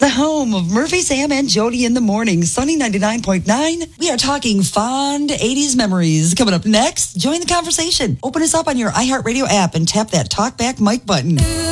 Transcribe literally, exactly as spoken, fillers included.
The home of Murphy, Sam, and Jody in the morning. Sunny ninety-nine point nine. We are talking fond eighties memories. Coming up next, join the conversation. Open us up on your iHeartRadio app and tap that talkback mic button.